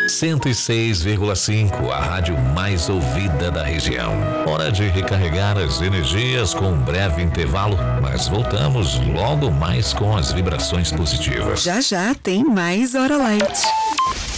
106,5, a rádio mais ouvida da região. Hora de recarregar as energias com um breve intervalo, mas voltamos logo mais com as vibrações positivas. Já já tem mais Hora Light.